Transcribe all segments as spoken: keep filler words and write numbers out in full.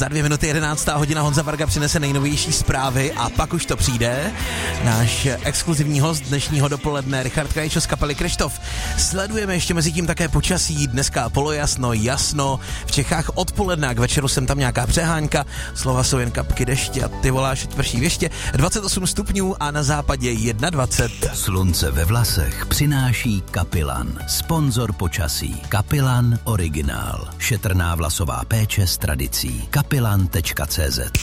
Za dvě minuty jedenáctá hodina Honza Varga přinese nejnovější zprávy a pak už to přijde. Náš exkluzivní host dnešního dopoledne Richard Krajčo z kapely Krištof. Sledujeme ještě mezi tím také počasí. Dneska polojasno, jasno. V Čechách odpoledne a k večeru jsem tam nějaká přehánka. Slova jsou jen kapky deště a ty voláš tvrší věště. dvacet osm stupňů a na západě dvacet jedna. Slunce ve vlasech přináší Kapilan. Sponzor počasí. Kapilan Originál. Šetrná vlasová péče s tradicí. kapilan tečka cé zet.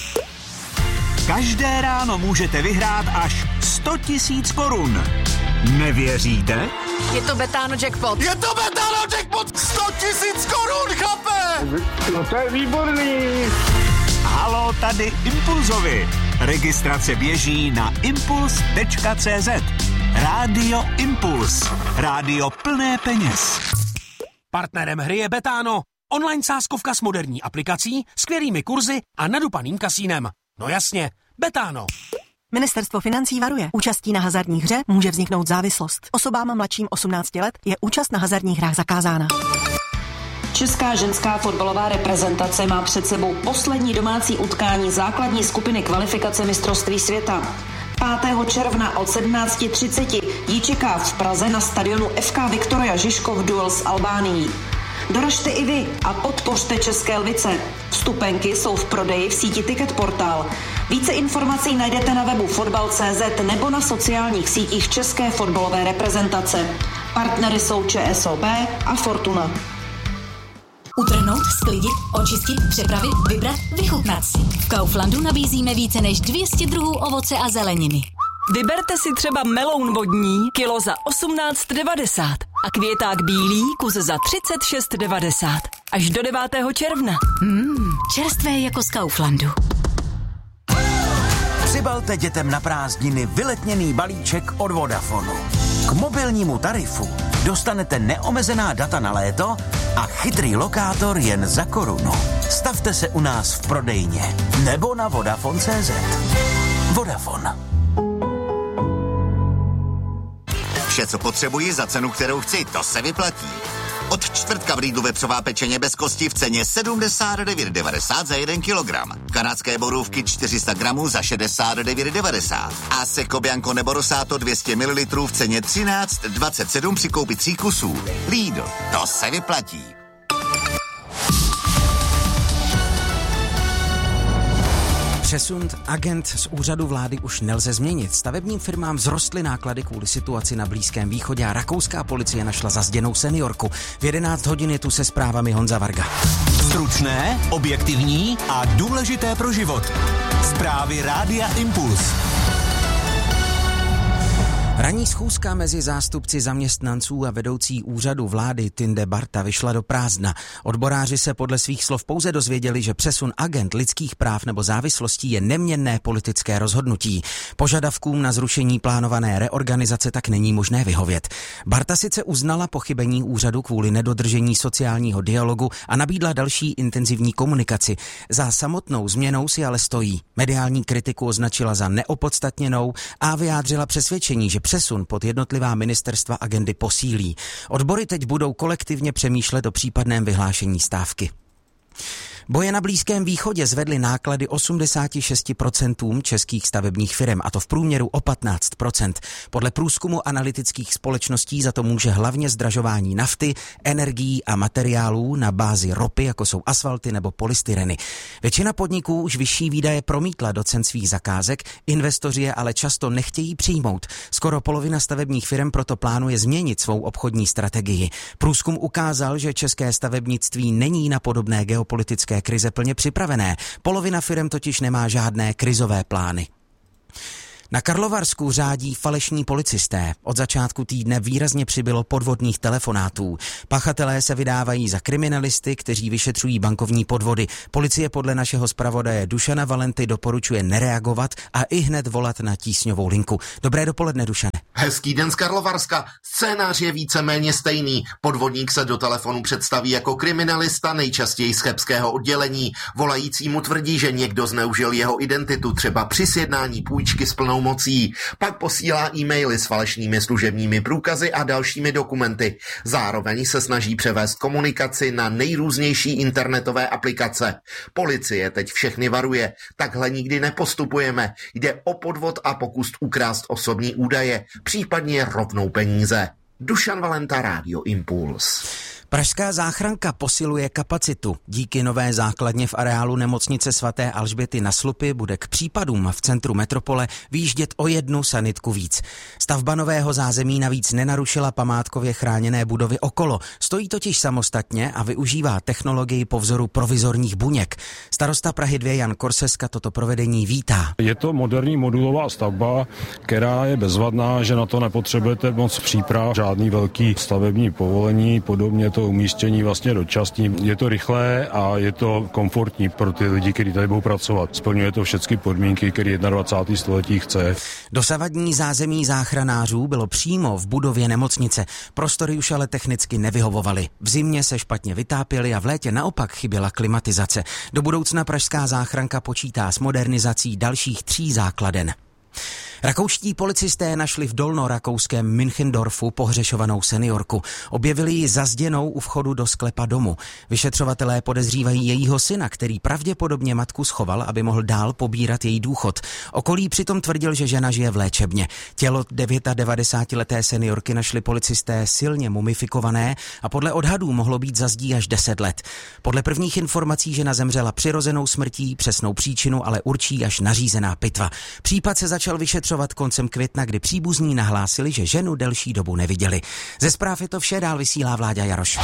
Každé ráno můžete vyhrát až sto tisíc korun. Nevěříte? Je to Betano jackpot. Je to Betano jackpot! sto tisíc korun, chlape! No to je výborný. Halo, tady Impulzovi. Registrace běží na impuls tečka cé zet. Rádio Impuls. Rádio plné peněz. Partnerem hry je Betano. Online sázkovka s moderní aplikací, skvělými kurzy a nadupaným kasínem. No jasně, Betano. Ministerstvo financí varuje. Účastí na hazardní hře může vzniknout závislost. Osobám mladším osmnácti let je účast na hazardních hrách zakázána. Česká ženská fotbalová reprezentace má před sebou poslední domácí utkání základní skupiny kvalifikace mistrovství světa. pátého června od sedmnáct třicet ji čeká v Praze na stadionu ef ká Viktoria Žižkov duel s Albánií. Doražte i vy a podpořte České lvice. Vstupenky jsou v prodeji v síti Ticket Portal. Více informací najdete na webu fotbal tečka cé zet nebo na sociálních sítích České fotbalové reprezentace. Partnery jsou ČSOB a Fortuna. Utrhnout, sklidit, očistit, přepravit, vybrat, vychutnat si. V Kauflandu nabízíme více než dvě stě druhů ovoce a zeleniny. Vyberte si třeba meloun vodní, kilo za osmnáct devadesát a květák bílý, kus za třicet šest devadesát. Až do devátého června. Mmm, čerstvé jako z Kauflandu. Přibalte dětem na prázdniny vyletněný balíček od Vodafonu. K mobilnímu tarifu dostanete neomezená data na léto a chytrý lokátor jen za korunu. Stavte se u nás v prodejně nebo na vodafone tečka cé zet. Vodafone. Vše, co potřebuji za cenu, kterou chci, to se vyplatí. Od čtvrtka v Lidlu vepřová pečeně bez kosti v ceně sedmdesát devět devadesát za jeden kilogram. Kanadské borůvky čtyři sta gramů za šedesát devět devadesát. A Seco Bianco nebo Rosato dvě stě mililitrů v ceně třináct dvacet sedm při koupi tří kusů. Lidl, to se vyplatí. Přesun agent z úřadu vlády už nelze změnit. Stavebním firmám vzrostly náklady kvůli situaci na Blízkém východě a rakouská policie našla zazděnou seniorku. V jedenáct hodin je tu se zprávami Honza Varga. Stručné, objektivní a důležité pro život. Zprávy Rádia Impuls. Ranní schůzka mezi zástupci zaměstnanců a vedoucí úřadu vlády Tinde Barta vyšla do prázdna. Odboráři se podle svých slov pouze dozvěděli, že přesun agent lidských práv nebo závislostí je neměnné politické rozhodnutí. Požadavkům na zrušení plánované reorganizace tak není možné vyhovět. Barta sice uznala pochybení úřadu kvůli nedodržení sociálního dialogu a nabídla další intenzivní komunikaci. Za samotnou změnou si ale stojí. Mediální kritiku označila za neopodstatněnou a vyjádřila přesvědčení, že přesun pod jednotlivá ministerstva agendy posílí. Odbory teď budou kolektivně přemýšlet o případném vyhlášení stávky. Boje na Blízkém východě zvedly náklady osmdesát šest procent českých stavebních firem, a to v průměru o patnáct procent. Podle průzkumu analytických společností za to může hlavně zdražování nafty, energií a materiálů na bázi ropy, jako jsou asfalty nebo polystyreny. Většina podniků už vyšší výdaje promítla do cen svých zakázek, investoři je ale často nechtějí přijmout. Skoro polovina stavebních firem proto plánuje změnit svou obchodní strategii. Průzkum ukázal, že české stavebnictví není na podobné geopolitické krize plně připravené. Polovina firem totiž nemá žádné krizové plány. Na Karlovarsku řádí falešní policisté. Od začátku týdne výrazně přibylo podvodných telefonátů. Pachatelé se vydávají za kriminalisty, kteří vyšetřují bankovní podvody. Policie podle našeho zpravodaje Dušana Valenty doporučuje nereagovat a i hned volat na tísňovou linku. Dobré dopoledne, Dušane. Hezký den z Karlovarska. Scénář je víceméně stejný. Podvodník se do telefonu představí jako kriminalista, nejčastěji z chebského oddělení. Volající mu tvrdí, že někdo zneužil jeho identitu, třeba při sjednání půjčky s plnou přenesenou mocí. Pak posílá e-maily s falešnými služebními průkazy a dalšími dokumenty. Zároveň se snaží převést komunikaci na nejrůznější internetové aplikace. Policie teď všechny varuje. Takhle nikdy nepostupujeme. Jde o podvod a pokus ukrást osobní údaje, případně rovnou peníze. Dušan Valenta, Rádio Impuls. Pražská záchranka posiluje kapacitu. Díky nové základně v areálu nemocnice svaté Alžběty na Slupy bude k případům v centru metropole výjíždět o jednu sanitku víc. Stavba nového zázemí navíc nenarušila památkově chráněné budovy okolo. Stojí totiž samostatně a využívá technologii po vzoru provizorních buněk. Starosta Prahy dva Jan Korseska toto provedení vítá. Je to moderní modulová stavba, která je bezvadná, že na to nepotřebujete moc příprav, žádný velký stavební povolení, podobně to umístění vlastně dočasný. Je to rychlé a je to komfortní pro ty lidi, kteří tady budou pracovat. Splňuje to všechny podmínky, které dvacátého prvního století chce. Dosavadní zázemí záchranářů bylo přímo v budově nemocnice. Prostory už ale technicky nevyhovovaly. V zimě se špatně vytápěly a v létě naopak chyběla klimatizace. Do budoucna pražská záchranka počítá s modernizací dalších tří základen. Rakouští policisté našli v dolnorakouském Münchendorfu pohřešovanou seniorku. Objevili ji zazděnou u vchodu do sklepa domu. Vyšetřovatelé podezřívají jejího syna, který pravděpodobně matku schoval, aby mohl dál pobírat její důchod. Okolí přitom tvrdil, že žena žije v léčebně. Tělo devadesátidevítileté seniorky našli policisté silně mumifikované a podle odhadů mohlo být za zdí až deset let. Podle prvních informací žena zemřela přirozenou smrtí, přesnou příčinu ale určí až nařízená pitva. Případ se začal vyšetřovat koncem května, kdy příbuzní nahlásili, že ženu delší dobu neviděli. Ze zpráv je to vše, dál vysílá Vláďa Jaroš.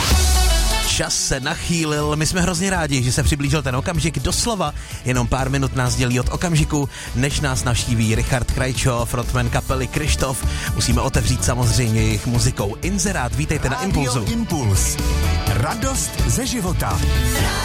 Čas se nachýlil, my jsme hrozně rádi, že se přiblížil ten okamžik, doslova jenom pár minut nás dělí od okamžiku, než nás navštíví Richard Krajčo, frontman kapely Krištof. Musíme otevřít samozřejmě jejich muzikou. Inzerát, vítejte na Impulzu. Impuls. Radost ze života.